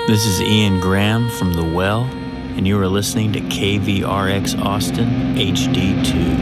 This is Ian Graham from The Well, and you are listening to KVRX Austin HD2.